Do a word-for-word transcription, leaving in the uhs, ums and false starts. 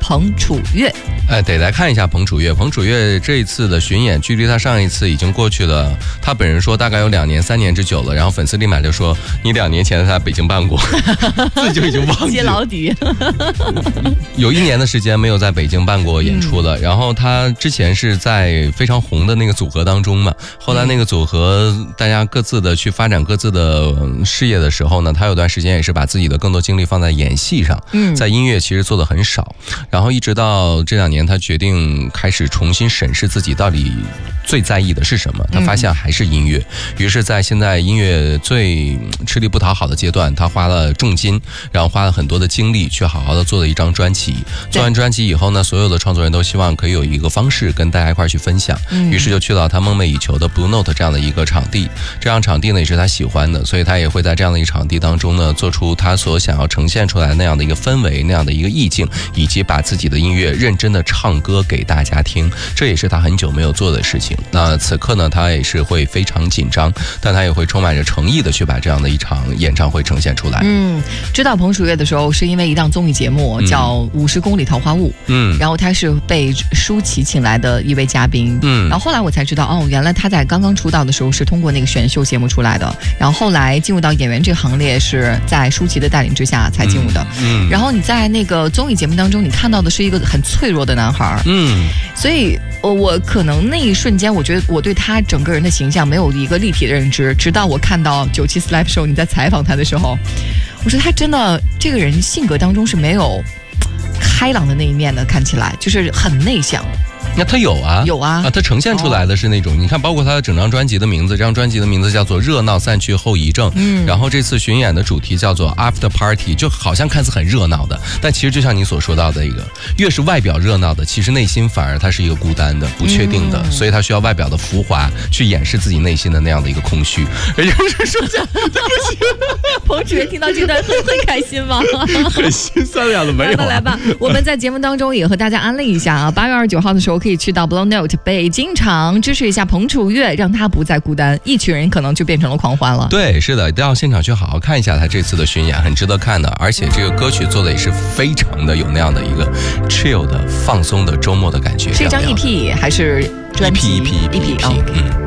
彭楚越。 哎，得来看一下彭楚越。彭楚越这一次的巡演，距离他上一次已经过去了，他本人说大概有两年、三年之久了。然后粉丝立马就说：“你两年前在北京办过，自己就已经忘记了。” 接老底。 有一年的时间没有在北京办过演出了。嗯、然后他之前是在非常红的那个组合当中嘛，后来那个组合大家各自的去发展各自的事业的时候呢，他有段时间也是把自己的更多精力放在演戏上，嗯，在音乐其实做的很少。然后一直到这两年，他决定开始重新审视自己到底最在意的是什么，他发现还是音乐。于是在现在音乐最吃力不讨好的阶段，他花了重金，然后花了很多的精力去好好的做了一张专辑。做完专辑以后呢，所有的创作人都希望可以有一个方式跟大家一块去分享，于是就去到他梦寐以求的 Blue Note 这样的一个场地。这样场地呢也是他喜欢的，所以他也会在这样的一个场地当中呢，做出他所想要呈现出来那样的一个氛围，那样的一个意境，以及把自己的音乐认真的唱歌给大家听。这也是他很久没有做的事情。那此刻呢，他也是会非常紧张，但他也会充满着诚意的去把这样的一场演唱会呈现出来。 嗯，知道彭楚越的时候是因为一档综艺节目叫《五十公里桃花坞》，嗯，然后他是被舒淇请来的一位嘉宾，嗯，然后后来我才知道，哦，原来他在刚刚出道的时候是通过那个选秀节目出来的，然后后来进入到演员这个行列是在舒淇的带领之下才进入的，嗯，然后你在那个综艺节目当中，你看到的是一个很脆弱的男孩，嗯，所以我我可能那一瞬间，我觉得我对他整个人的形象没有一个立体的认知，直到我看到九七 Live Show 你在采访他的时候，我说他真的这个人性格当中是没有开朗的那一面的，看起来就是很内向。 那他有啊， 有啊， 啊，他呈现出来的是那种，哦、你看，包括他的整张专辑的名字，这张专辑的名字叫做《热闹散去后遗症》，嗯，然后这次巡演的主题叫做 After Party， 就好像看似很热闹的，但其实就像你所说到的一个，越是外表热闹的，其实内心反而它是一个孤单的、不确定的，嗯、所以他需要外表的浮华去掩饰自己内心的那样的一个空虚。也就是说，对不起， 彭楚越听到这段会会开心吗？ 很心酸的样子，没有、啊。 来吧来吧，我们在节目当中也和大家安利一下啊，八月二十九号的时候可以去到 Blue Note 北京场支持一下彭楚越，让他不再孤单，一群人可能就变成了狂欢了。 对，是的，到现场去好好看一下他这次的巡演，很值得看的。而且这个歌曲做的也是非常的有那样的一个 chill 的放松的周末的感觉。 是一张 E P 还是专辑 ？E P E P E P， 嗯。